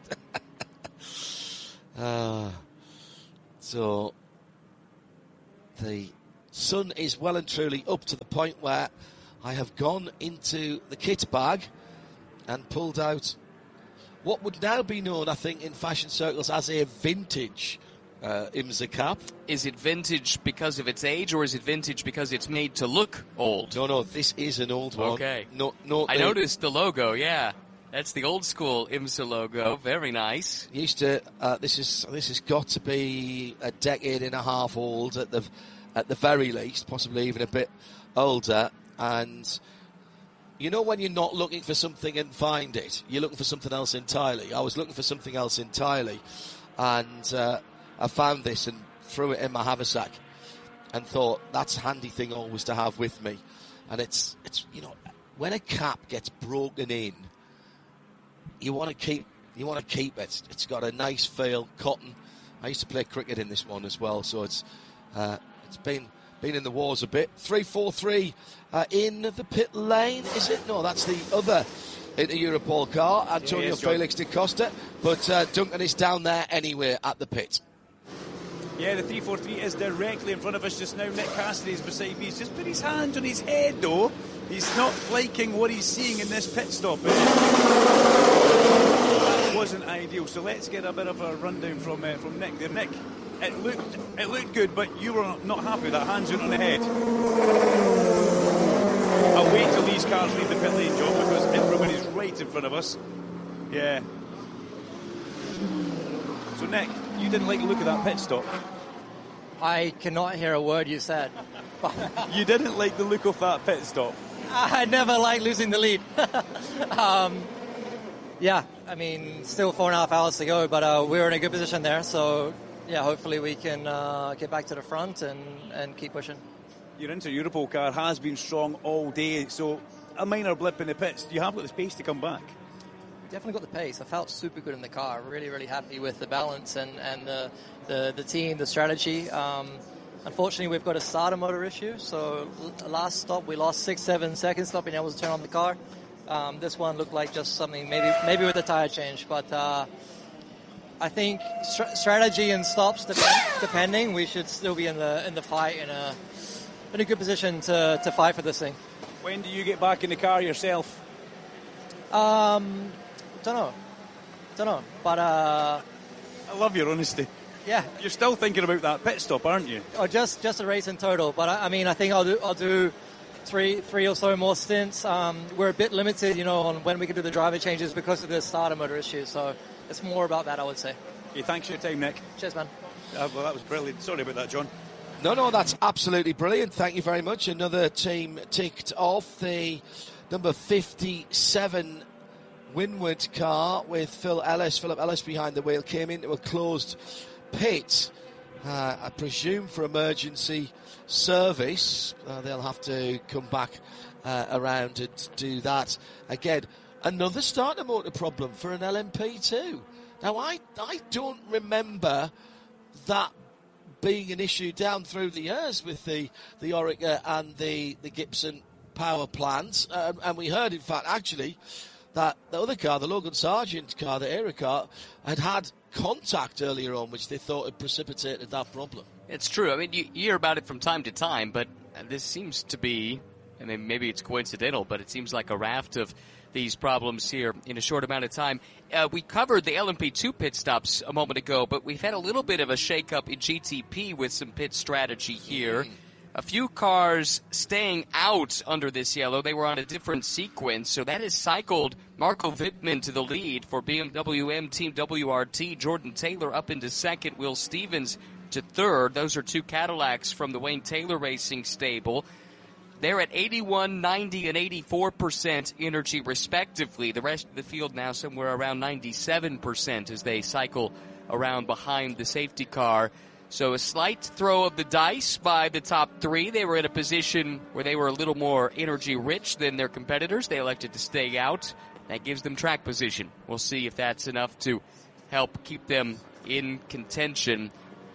uh, so the sun is well and truly up to the point where I have gone into the kit bag and pulled out what would now be known, I think, in fashion circles as a vintage uh, IMSA cap. Is it vintage because of its age, or is it vintage because it's made to look old? No, no, this is an old one. Okay. No, no, I the, noticed the logo, yeah. That's the old school IMSA logo. Very nice. Used to. Uh, this is this has got to be a decade and a half old at the at the very least, possibly even a bit older. And you know when you're not looking for something and find it, you're looking for something else entirely. I was looking for something else entirely, and uh, I found this and threw it in my haversack, and thought that's a handy thing always to have with me. And it's it's you know when a cap gets broken in, you want to keep you want to keep it. It's got a nice feel, cotton. I used to play cricket in this one as well, so it's uh, it's been been in the wars a bit. three four three uh, in the pit lane, is it? No, that's the other Inter Europol car, Antonio yeah, yes, Felix da Costa. But uh, Duncan is down there anyway at the pit. Yeah, the three four three is directly in front of us just now. Nick Cassidy is beside me. He's just put his hand on his head, though. He's not liking what he's seeing in this pit stop. That wasn't ideal. So let's get a bit of a rundown from uh, from Nick there. Nick, it looked it looked good, but you were not happy with that. Hands went on the head. I'll wait till these cars leave the pit lane, John, because everybody's right in front of us. Yeah. So Nick, you didn't like the look of that pit stop. I cannot hear a word you said. You didn't like the look of that pit stop. I never like losing the lead. um, yeah, I mean, still four and a half hours to go, but uh, we're in a good position there. So, yeah, hopefully we can uh, get back to the front and, and keep pushing. Your Inter Europol car has been strong all day, so a minor blip in the pits. You have got the space to come back. Definitely got the pace. I felt super good in the car. Really, really happy with the balance and, and the, the, the team, the strategy. Um, unfortunately, we've got a starter motor issue. So last stop, we lost six, seven seconds not being able to turn on the car. Um, this one looked like just something, maybe maybe with a tire change. But uh, I think st- strategy and stops, depend- depending, we should still be in the in the fight in a in a good position to, to fight for this thing. When do you get back in the car yourself? Um... Don't know, don't know, but uh, I love your honesty. Yeah, you're still thinking about that pit stop, aren't you? Or just just a race in total. But I, I mean, I think I'll do I'll do three three or so more stints. Um, we're a bit limited, you know, on when we can do the driver changes because of the starter motor issue. So it's more about that, I would say. Okay, thanks for your time, Nick. Cheers, man. Uh, well, that was brilliant. Sorry about that, John. No, no, that's absolutely brilliant. Thank you very much. Another team ticked off. The number fifty-seven Winward car with Phil Ellis, Philip Ellis behind the wheel, came into a closed pit, uh, I presume for emergency service. Uh, they'll have to come back uh, around and do that again. Another starter motor problem for an L M P two. Now, I, I don't remember that being an issue down through the years with the, the Orica and the, the Gibson power plants. Um, and we heard, in fact, actually, that the other car, the Logan Sargent car, the Aero car, had had contact earlier on, which they thought had precipitated that problem. It's true. I mean, you hear about it from time to time, but this seems to be, I mean, maybe it's coincidental, but it seems like a raft of these problems here in a short amount of time. Uh, we covered the L M P two pit stops a moment ago, but we've had a little bit of a shake-up in G T P with some pit strategy here. Mm. A few cars staying out under this yellow. They were on a different sequence, so that has cycled Marco Wittmann to the lead for B M W M Team W R T. Jordan Taylor up into second. Will Stevens to third. Those are two Cadillacs from the Wayne Taylor Racing stable. They're at eighty-one, ninety, and eighty-four percent energy, respectively. The rest of the field now somewhere around ninety-seven percent as they cycle around behind the safety car. So a slight throw of the dice by the top three. They were in a position where they were a little more energy-rich than their competitors. They elected to stay out That gives them track position. We'll see if that's enough to help keep them in contention.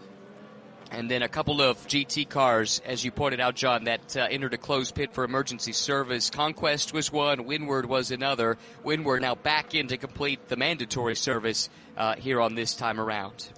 And then a couple of G T cars, as you pointed out, John, that uh, entered a closed pit for emergency service. Conquest was one, Windward was another. Windward now back in to complete the mandatory service uh, here on this time around.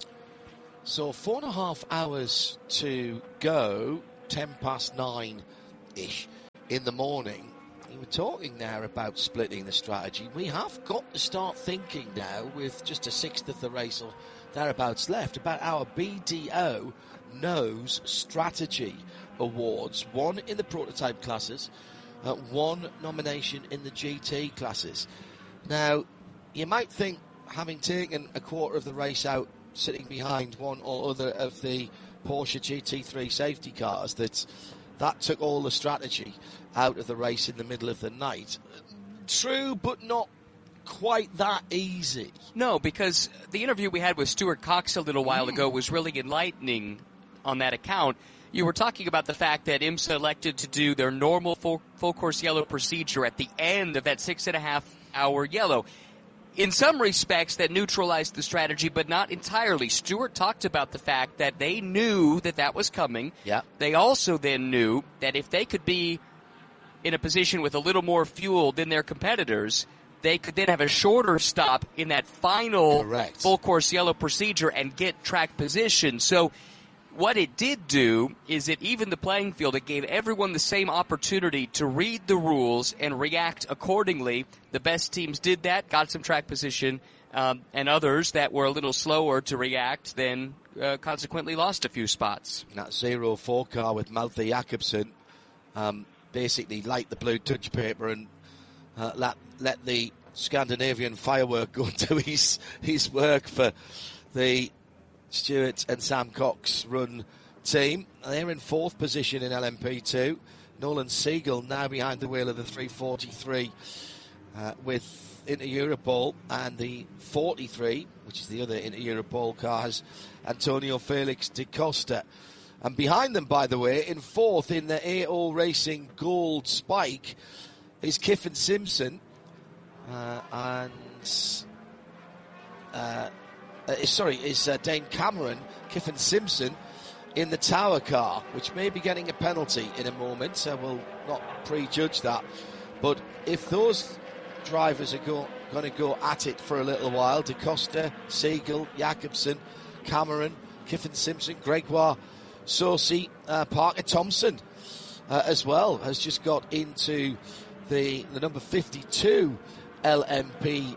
So four and a half hours to go, ten past nine-ish in the morning. You were talking there about splitting the strategy. We have got to start thinking now, with just a sixth of the race or thereabouts left, about our B D O Nose Strategy Awards. One in the prototype classes, uh, one nomination in the G T classes. Now, you might think, having taken a quarter of the race out, sitting behind one or other of the Porsche G T three safety cars, that that took all the strategy out of the race in the middle of the night. True, but not quite that easy. No, because the interview we had with Stuart Cox a little while mm. ago was really enlightening on that account. You were talking about the fact that IMSA elected to do their normal full, full course yellow procedure at the end of that six and a half hour yellow. In some respects, that neutralized the strategy, but not entirely. Stewart talked about the fact that they knew that that was coming. Yeah. They also then knew that if they could be in a position with a little more fuel than their competitors, they could then have a shorter stop in that final Correct. full course yellow procedure and get track position. So what it did do is it evened the playing field. It gave everyone the same opportunity to read the rules and react accordingly. The best teams did that, got some track position, um, and others that were a little slower to react then uh, consequently lost a few spots. That zero four car with Malte Jakobsen um, basically light the blue touch paper and uh, let, let the Scandinavian firework go to his, his work for the Stewart and Sam Cox run team. They're in fourth position in L M P two. Nolan Siegel now behind the wheel of the three forty-three uh, with Inter-Europol, and the forty-three, which is the other Inter-Europol car, has Antonio Felix da Costa. And behind them, by the way, in fourth in the A O Racing Gold Spike is Kiffin Simpson uh, and uh, Uh, sorry, is uh, Dane Cameron, Kiffin Simpson in the Tower car, which may be getting a penalty in a moment, so we'll not prejudge that. But if those drivers are go, going to go at it for a little while, Da Costa, Siegel, Jakobsen, Cameron, Kiffin Simpson, Gregoire, Saucy, uh, Parker Thompson uh, as well, has just got into the, the number fifty-two L M P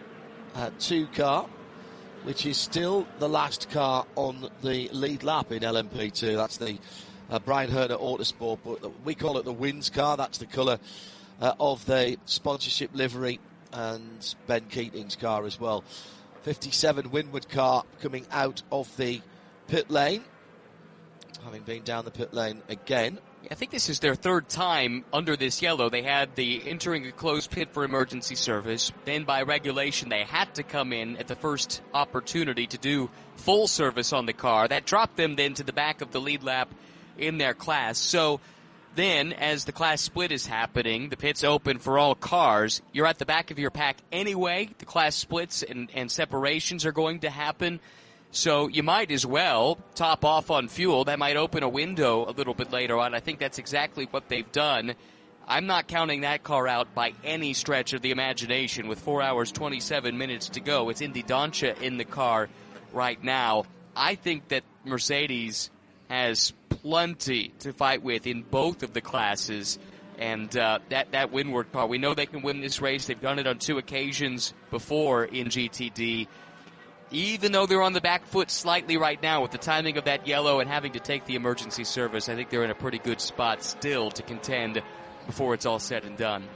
two uh, car, which is still the last car on the lead lap in L M P two. That's the uh, Brian Herner Autosport, but we call it the Wins car. That's the colour uh, of the sponsorship livery, and Ben Keating's car as well. fifty-seven Windward car coming out of the pit lane, having been down the pit lane again. I think this is their third time under this yellow. They had the entering a closed pit for emergency service. Then by regulation, they had to come in at the first opportunity to do full service on the car. That dropped them then to the back of the lead lap in their class. So then, as the class split is happening, the pit's open for all cars. You're at the back of your pack anyway. The class splits and, and separations are going to happen. So you might as well top off on fuel. That might open a window a little bit later on. I think that's exactly what they've done. I'm not counting that car out by any stretch of the imagination. With four hours, twenty-seven minutes to go, it's Indy Dancia in the car right now. I think that Mercedes has plenty to fight with in both of the classes. And uh, that, that Windward car, we know they can win this race. They've done it on two occasions before in G T D. Even though they're on the back foot slightly right now with the timing of that yellow and having to take the emergency service, I think they're in a pretty good spot still to contend before it's all said and done.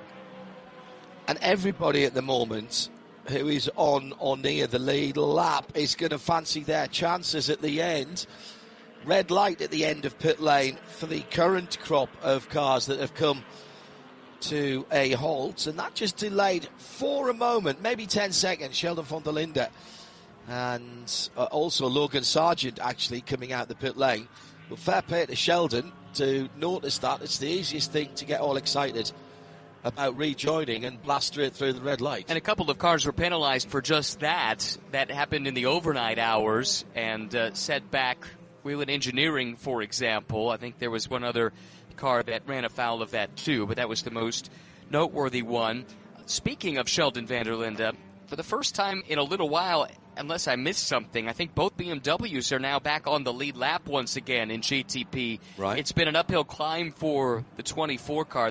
And everybody at the moment who is on or near the lead lap is going to fancy their chances at the end. Red light at the end of pit lane for the current crop of cars that have come to a halt, and that just delayed for a moment, maybe ten seconds, Sheldon von der Linde. And uh, also Logan Sargent actually coming out the pit lane. But fair play to Sheldon to notice that. It's the easiest thing to get all excited about rejoining and blast straight through the red light. And a couple of cars were penalized for just that. That happened in the overnight hours and uh, set back Whelen Engineering, for example. I think there was one other car that ran afoul of that too, but that was the most noteworthy one. Speaking of Sheldon van der Linde, for the first time in a little while, unless I missed something, I think both B M Ws are now back on the lead lap once again in G T P. Right. It's been an uphill climb for the twenty-four car.